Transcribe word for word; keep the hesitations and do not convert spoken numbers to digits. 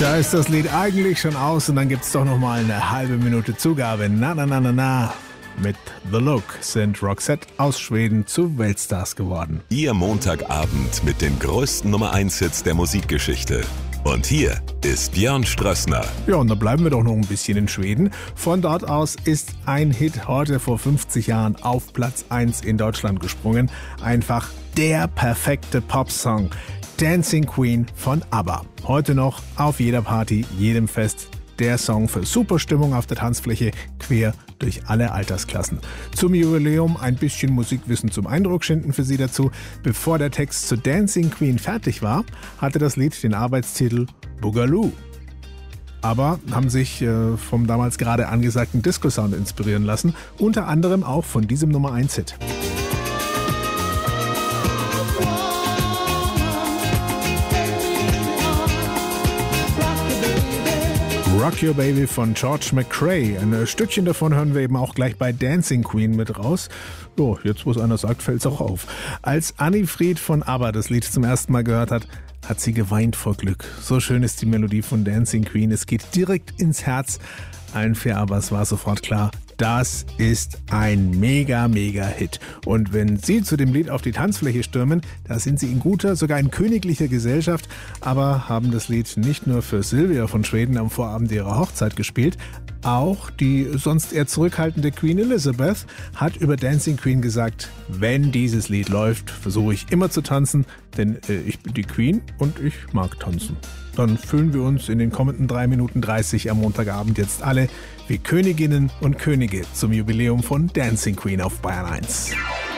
Da ist das Lied eigentlich schon aus und dann gibt's doch noch mal eine halbe Minute Zugabe. Na, na, na, na, na. Mit The Look sind Roxette aus Schweden zu Weltstars geworden. Ihr Montagabend mit den größten Nummer eins Hits der Musikgeschichte. Und hier ist Björn Strössner. Ja, und da bleiben wir doch noch ein bisschen in Schweden. Von dort aus ist ein Hit heute vor fünfzig Jahren auf Platz eins in Deutschland gesprungen. Einfach der perfekte Popsong. Dancing Queen von ABBA. Heute noch auf jeder Party, jedem Fest. Der Song für Superstimmung auf der Tanzfläche, quer durch alle Altersklassen. Zum Jubiläum ein bisschen Musikwissen zum Eindruck schinden für Sie dazu. Bevor der Text zu Dancing Queen fertig war, hatte das Lied den Arbeitstitel Boogaloo. Aber haben sich äh, vom damals gerade angesagten Disco-Sound inspirieren lassen, unter anderem auch von diesem Nummer eins Hit. Rock Your Baby von George McCrae. Ein Stückchen davon hören wir eben auch gleich bei Dancing Queen mit raus. Jo, jetzt wo es einer sagt, fällt's auch auf. Als Anni Fried von ABBA das Lied zum ersten Mal gehört hat, hat sie geweint vor Glück. So schön ist die Melodie von Dancing Queen. Es geht direkt ins Herz. Allen für ABBAs war sofort klar, das ist ein mega, mega Hit. Und wenn Sie zu dem Lied auf die Tanzfläche stürmen, da sind Sie in guter, sogar in königlicher Gesellschaft, aber haben das Lied nicht nur für Silvia von Schweden am Vorabend ihrer Hochzeit gespielt, auch die sonst eher zurückhaltende Queen Elizabeth hat über Dancing Queen gesagt, wenn dieses Lied läuft, versuche ich immer zu tanzen, denn äh, ich bin die Queen und ich mag tanzen. Dann fühlen wir uns in den kommenden drei Minuten dreißig am Montagabend jetzt alle wie Königinnen und Könige zum Jubiläum von Dancing Queen auf Bayern eins.